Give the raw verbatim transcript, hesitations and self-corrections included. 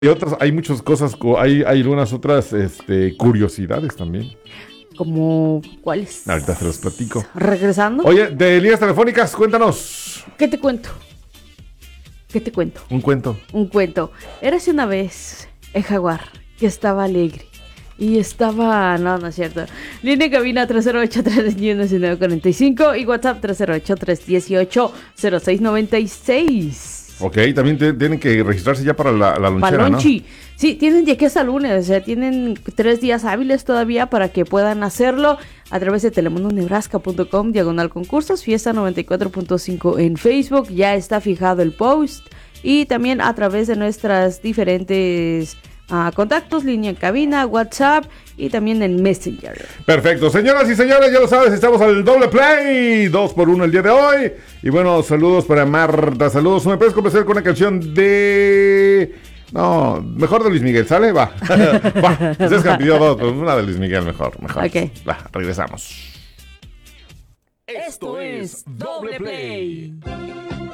Y otras, hay muchas cosas, co- hay, hay algunas otras este, curiosidades también. Como, ¿cuáles? Ahorita se los platico. Regresando. Oye, de líneas telefónicas, cuéntanos ¿Qué te cuento? ¿Qué te cuento? un cuento. Un cuento. Érase una vez el jaguar que estaba alegre. Y estaba... No, no es cierto. Línea de cabina tres cero ocho, tres uno nueve cuatro cinco y WhatsApp tres cero ocho, tres uno ocho, cero seis nueve seis. Ok, también te- tienen que registrarse ya para la, la lonchera, ¿no? Palonchi. Sí, tienen de aquí hasta lunes, o sea, tienen tres días hábiles todavía para que puedan hacerlo a través de telemundo nebraska punto com, diagonal concursos, fiesta noventa y cuatro punto cinco en Facebook, ya está fijado el post, y también a través de nuestras diferentes uh, contactos, línea en cabina, WhatsApp y también en Messenger. Perfecto, señoras y señores, ya lo sabes, estamos al doble play, dos por uno el día de hoy. Y bueno, saludos para Marta, saludos. ¿Me puedes complacer con una canción de... No, mejor de Luis Miguel, ¿sale? Va, va, ustedes que han pedido dos, pero una de Luis Miguel mejor, mejor. Ok. Va, regresamos. Esto es Doble Play.